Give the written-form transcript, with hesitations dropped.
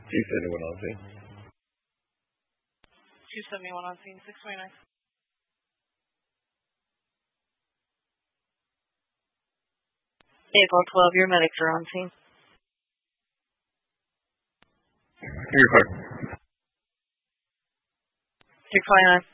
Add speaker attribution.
Speaker 1: 271 on scene.
Speaker 2: 271 on scene, 629. April 12, your medics are on scene.
Speaker 1: You're fine.
Speaker 2: 629.